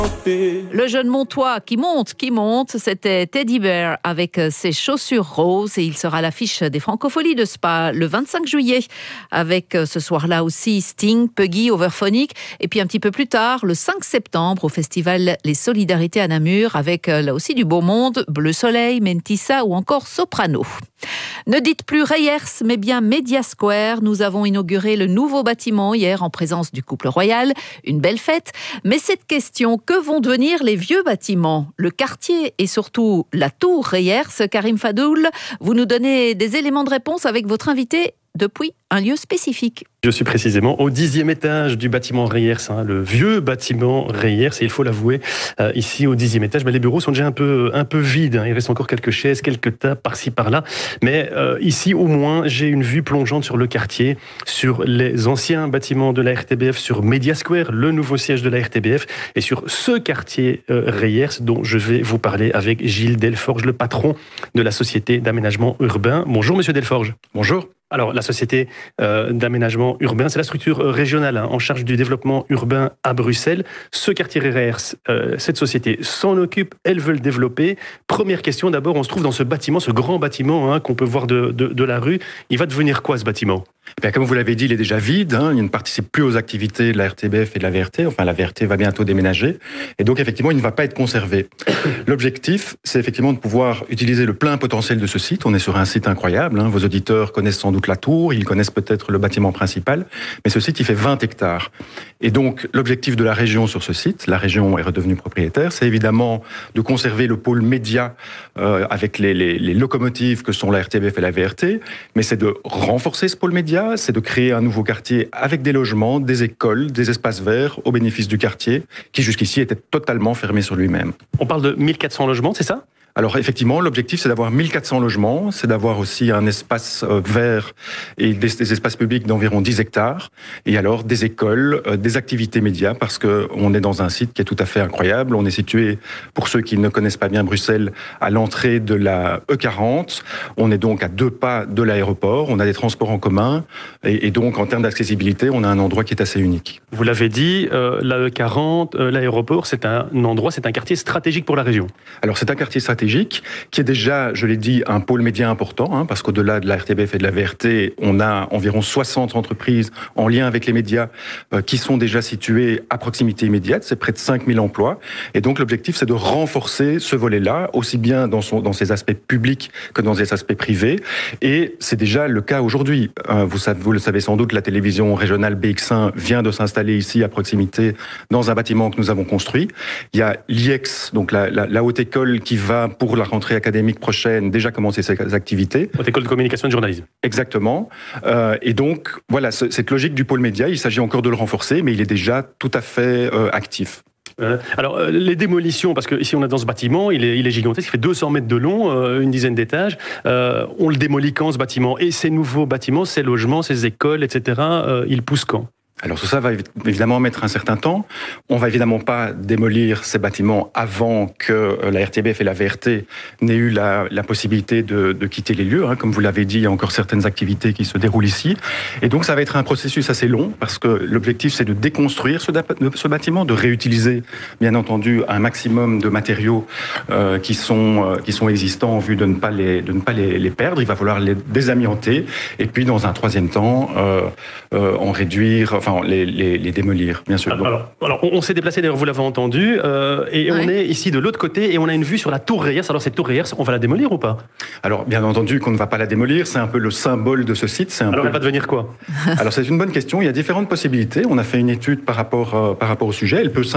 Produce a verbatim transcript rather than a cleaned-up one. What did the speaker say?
Le jeune Montois qui monte, qui monte, c'était Teddy Bear avec ses chaussures roses et il sera à l'affiche des Francopholies de Spa le vingt-cinq juillet avec ce soir-là aussi Sting, Puggy, Overphonic et puis un petit peu plus tard, le cinq septembre au festival Les Solidarités à Namur avec là aussi du beau monde, Bleu Soleil, Mentissa ou encore Soprano. Ne dites plus Reyers, mais bien Media Square. Nous avons inauguré le nouveau bâtiment hier en présence du couple royal. Une belle fête. Mais cette question, que vont devenir les vieux bâtiments ? Le quartier et surtout la tour Reyers, Karim Fadoul, vous nous donnez des éléments de réponse avec votre invité depuis un lieu spécifique. Je suis précisément au dixième étage du bâtiment Reyers, hein, le vieux bâtiment Reyers, et il faut l'avouer, euh, ici au dixième étage, bah, les bureaux sont déjà un peu, un peu vides, hein. Il reste encore quelques chaises, quelques tables par-ci par-là, mais euh, ici au moins j'ai une vue plongeante sur le quartier, sur les anciens bâtiments de la R T B F, sur Media Square, le nouveau siège de la R T B F, et sur ce quartier euh, Reyers dont je vais vous parler avec Gilles Delforge, le patron de la société d'aménagement urbain. Bonjour Monsieur Delforge. Bonjour. Alors, la société euh, d'aménagement urbain, c'est la structure régionale hein, en charge du développement urbain à Bruxelles. Ce quartier Reyers, euh, cette société s'en occupe, elle veut le développer. Première question, d'abord, on se trouve dans ce bâtiment, ce grand bâtiment hein, qu'on peut voir de, de, de la rue. Il va devenir quoi, ce bâtiment ? Bien, comme vous l'avez dit, il est déjà vide. Hein. Il ne participe plus aux activités de la R T B F et de la V R T. Enfin, la V R T va bientôt déménager. Et donc, effectivement, il ne va pas être conservé. L'objectif, c'est effectivement de pouvoir utiliser le plein potentiel de ce site. On est sur un site incroyable. Hein. Vos auditeurs connaissent sans doute la tour. Ils connaissent peut-être le bâtiment principal. Mais ce site, il fait vingt hectares. Et donc, l'objectif de la région sur ce site, la région est redevenue propriétaire, c'est évidemment de conserver le pôle média euh, avec les, les, les locomotives que sont la R T B F et la V R T. Mais c'est de renforcer ce pôle média. C'est de créer un nouveau quartier avec des logements, des écoles, des espaces verts au bénéfice du quartier qui jusqu'ici était totalement fermé sur lui-même. On parle de mille quatre cents logements, c'est ça ? Alors effectivement, l'objectif c'est d'avoir mille quatre cents logements, c'est d'avoir aussi un espace euh, vert et des, des espaces publics d'environ dix hectares, et alors des écoles, euh, des activités médias, parce que on est dans un site qui est tout à fait incroyable. On est situé, pour ceux qui ne connaissent pas bien Bruxelles, à l'entrée de la E quarante. On est donc à deux pas de l'aéroport. On a des transports en commun, et, et donc en termes d'accessibilité, on a un endroit qui est assez unique. Vous l'avez dit, euh, la E quarante, euh, l'aéroport, c'est un endroit, c'est un quartier stratégique pour la région. Alors c'est un quartier stratégique qui est déjà, je l'ai dit, un pôle média important, hein, parce qu'au-delà de la R T B F et de la V R T, on a environ soixante entreprises en lien avec les médias euh, qui sont déjà situées à proximité immédiate. C'est près de cinq mille emplois. Et donc, l'objectif, c'est de renforcer ce volet-là, aussi bien dans, son, dans ses aspects publics que dans ses aspects privés. Et c'est déjà le cas aujourd'hui. Euh, vous, savez, vous le savez sans doute, la télévision régionale B X un vient de s'installer ici à proximité dans un bâtiment que nous avons construit. Il y a l'I E X, donc la, la, la haute école qui va pour la rentrée académique prochaine, déjà commencer ses activités. Haute école de communication et de journalisme. Exactement. Euh, et donc, voilà, ce, cette logique du pôle média, il s'agit encore de le renforcer, mais il est déjà tout à fait euh, actif. Euh, alors, euh, les démolitions, parce que ici on est dans ce bâtiment, il est, il est gigantesque, il fait deux cents mètres de long, euh, une dizaine d'étages. Euh, on le démolit quand, ce bâtiment ? Et ces nouveaux bâtiments, ces logements, ces écoles, et cetera, euh, ils poussent quand ? Alors tout ça va évidemment mettre un certain temps. On va évidemment pas démolir ces bâtiments avant que la R T B F et la V R T n'aient eu la, la possibilité de, de quitter les lieux. Hein. Comme vous l'avez dit, il y a encore certaines activités qui se déroulent ici. Et donc ça va être un processus assez long parce que l'objectif c'est de déconstruire ce, ce bâtiment, de réutiliser bien entendu un maximum de matériaux euh, qui sont euh, qui sont existants en vue de ne pas les de ne pas les, les perdre. Il va falloir les désamianter et puis dans un troisième temps euh, euh, en réduire. Enfin, Les, les, les démolir, bien sûr. Alors, alors on, on s'est déplacé, d'ailleurs, vous l'avez entendu, euh, et ouais. On est ici de l'autre côté, et on a une vue sur la tour Reyers. Alors, cette tour Reyers, on va la démolir ou pas ? Alors, bien entendu qu'on ne va pas la démolir, c'est un peu le symbole de ce site. C'est un alors, peu... elle va devenir quoi ? Alors, c'est une bonne question, il y a différentes possibilités. On a fait une étude par rapport, euh, par rapport au sujet. Elle peut